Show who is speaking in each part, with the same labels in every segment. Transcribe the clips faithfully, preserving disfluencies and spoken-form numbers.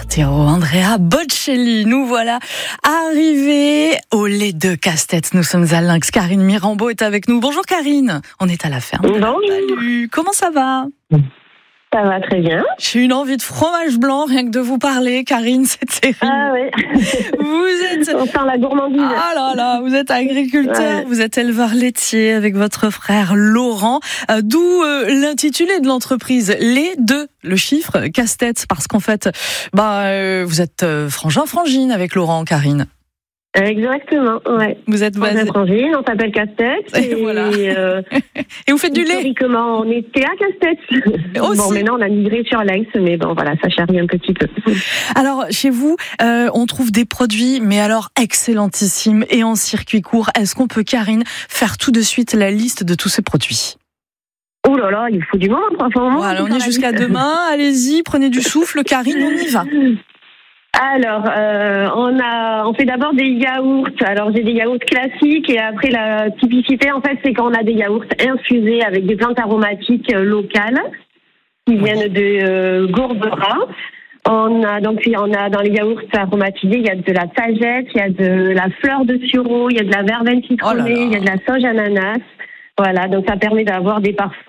Speaker 1: Matteo, Andrea Bocelli. Nous voilà arrivés au lait de casse-tête. Nous sommes à Lynx. Karine Mirambeau est avec nous. Bonjour Karine. On est à la ferme.
Speaker 2: Bonjour.
Speaker 1: Salut. Comment ça va ?
Speaker 2: Ça va très bien.
Speaker 1: J'ai une envie de fromage blanc, rien que de vous parler, Karine, c'est terrible.
Speaker 2: Ah oui.
Speaker 1: Vous êtes...
Speaker 2: On sent la gourmandise.
Speaker 1: Ah là là, vous êtes agriculteur, ouais. Vous êtes éleveur laitier avec votre frère Laurent. Euh, d'où euh, l'intitulé de l'entreprise, lait de, le chiffre, casse-tête, parce qu'en fait, bah, euh, vous êtes euh, frangin-frangine avec Laurent, Karine.
Speaker 2: Exactement, ouais.
Speaker 1: Vous êtes basé...
Speaker 2: frangine, on s'appelle Casse-Tête.
Speaker 1: Et, et, voilà.
Speaker 2: euh,
Speaker 1: et vous faites du lait ?
Speaker 2: Historiquement, on était à Casse-Tête.
Speaker 1: Aussi.
Speaker 2: Bon, maintenant, on a migré sur Lynx, mais bon, voilà, ça charrie un petit peu.
Speaker 1: Alors, chez vous, euh, on trouve des produits, mais alors excellentissimes et en circuit court. Est-ce qu'on peut, Karine, faire tout de suite la liste de tous ces produits ?
Speaker 2: Oh là là, il faut du monde, franchement.
Speaker 1: Voilà, on est jusqu'à demain. Allez-y, prenez du souffle, Karine, on y va.
Speaker 2: Alors, euh, on a, on fait d'abord des yaourts. Alors, j'ai des yaourts classiques et après la typicité, en fait, c'est qu'on a des yaourts infusés avec des plantes aromatiques euh, locales qui viennent de euh, Gourbera. On a donc, on a dans les yaourts aromatisés, il y a de la tagette, il y a de la fleur de sureau, il y a de la verveine citronnée, oh là là. Il y a de la sauge ananas. Voilà, donc ça permet d'avoir des parfums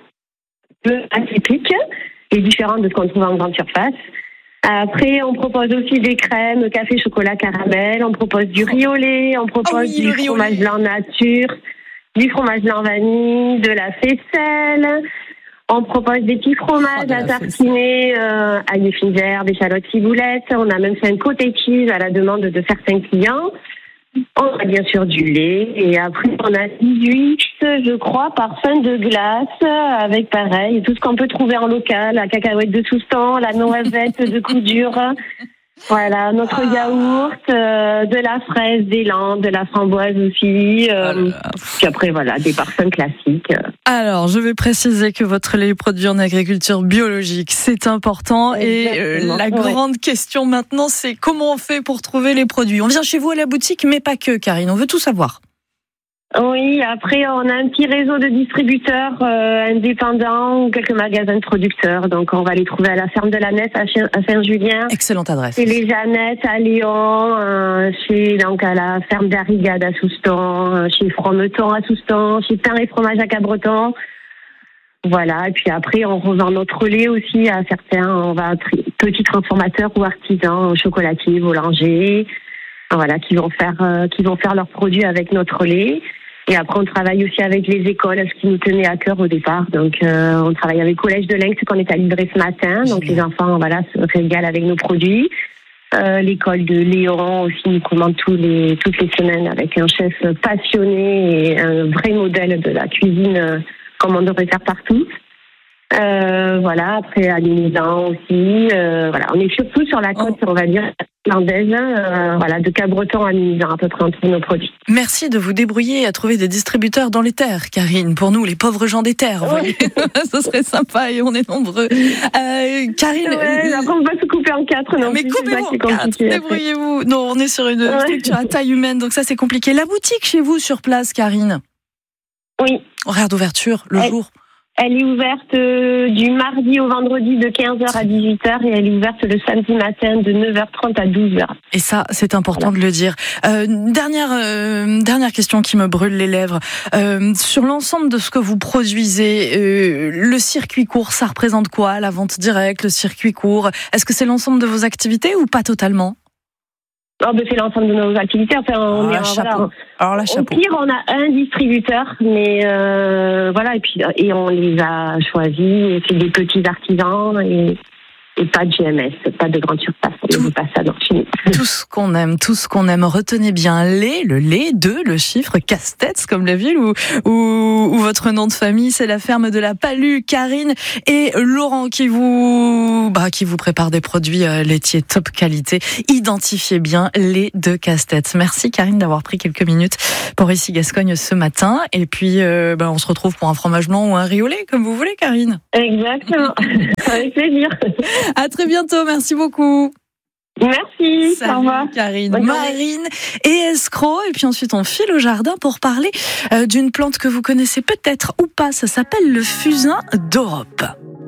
Speaker 2: atypiques et différents de ce qu'on trouve en grande surface. Après, on propose aussi des crèmes, café, chocolat, caramel. On propose du riz au lait, on propose oh oui, du fromage blanc nature, du fromage blanc vanille, de la faisselle. On propose des petits fromages oh, à tartiner, euh, à des fines herbes, des échalotes, ciboulettes. On a même fait un côté cheese à la demande de certains clients. On a bien sûr du lait et après on a dix-huit, je crois, parfums de glace avec pareil, tout ce qu'on peut trouver en local, la cacahuète de Soustan, la noisette de Coudure, voilà, notre ah. yaourt, euh, de la fraise, des landes, de la framboise aussi, euh, ah puis après voilà, des parfums classiques.
Speaker 1: Alors, je vais préciser que votre lait est produit en agriculture biologique, c'est important. Exactement. Et euh, la ouais. grande question maintenant, c'est comment on fait pour trouver les produits ? On vient chez vous à la boutique, mais pas que, Karine, on veut tout savoir.
Speaker 2: Oui, après on a un petit réseau de distributeurs euh, indépendants ou quelques magasins de producteurs. Donc on va les trouver à la ferme de la Nette à Saint-Julien.
Speaker 1: Excellente adresse.
Speaker 2: Chez les Jeannettes à Lyon, euh, chez donc à la ferme d'Arrigade à Soustan, euh, chez Frometon à Soustan, chez Pain et Fromage à Cabreton. Voilà, et puis après on revend notre lait aussi à certains, on va tri- petits transformateurs ou artisans, chocolatiers, boulangers, voilà, qui vont faire euh, qui vont faire leurs produits avec notre lait. Et après, on travaille aussi avec les écoles, ce qui nous tenait à cœur au départ. Donc, euh, on travaille avec le collège de Lynx qu'on est à livrer ce matin. Donc, les enfants, voilà, se régalent avec nos produits. Euh, l'école de Léon aussi nous commande tous les, toutes les semaines avec un chef passionné et un vrai modèle de la cuisine euh, comme on devrait faire partout. Euh, voilà, après à Limousin aussi. Euh, voilà, on est surtout sur la côte, oh. on va dire, irlandaise, euh, voilà, de Cabreton à Limousin à peu près entre nos produits.
Speaker 1: Merci de vous débrouiller à trouver des distributeurs dans les terres, Karine. Pour nous, les pauvres gens des terres, oui. Ce serait sympa et on est nombreux. Euh, Karine,
Speaker 2: ouais, après on va se couper en quatre, non
Speaker 1: mais coupez-vous en quatre, débrouillez-vous. Non, on est sur une ouais. structure à taille humaine, donc ça c'est compliqué. La boutique chez vous sur place, Karine.
Speaker 2: Oui.
Speaker 1: Horaire d'ouverture, le
Speaker 2: Elle...
Speaker 1: jour.
Speaker 2: Elle est ouverte euh, du mardi au vendredi de quinze heures à dix-huit heures et elle est ouverte le samedi matin de neuf heures trente à douze heures.
Speaker 1: Et ça, c'est important voilà. de le dire. Euh, dernière, euh, dernière question qui me brûle les lèvres. Euh, sur l'ensemble de ce que vous produisez, euh, le circuit court, ça représente quoi ? La vente directe, le circuit court ? Est-ce que c'est l'ensemble de vos activités ou pas totalement ?
Speaker 2: Oh, ben c'est l'ensemble de nos activités. Enfin, on
Speaker 1: ah,
Speaker 2: est, voilà,
Speaker 1: Alors là, chapeau.
Speaker 2: Au pire, on a un distributeur, mais euh, voilà, et puis et on les a choisis. Et c'est des petits artisans et, et pas de G M S, pas de grande surface. On ne veut pas ça dans chez nous.
Speaker 1: Tout ce qu'on aime, tout ce qu'on aime. Retenez bien lait, le lait de le chiffre casse-tête comme la ville ou ou votre nom de famille, c'est la ferme de la Palue. Karine et Laurent qui vous bah qui vous préparent des produits euh, laitiers top qualité. Identifiez bien lait de casse-tête. Merci Karine d'avoir pris quelques minutes pour Ici Gascogne ce matin. Et puis euh, bah, on se retrouve pour un fromage blanc ou un riz au lait comme vous voulez, Karine.
Speaker 2: Exactement. Avec plaisir.
Speaker 1: À très bientôt. Merci beaucoup.
Speaker 2: Merci,
Speaker 1: Salut,
Speaker 2: au revoir.
Speaker 1: Karine, Marine et Escroc. Et puis ensuite, on file au jardin pour parler euh, d'une plante que vous connaissez peut-être ou pas. Ça s'appelle le fusain d'Europe.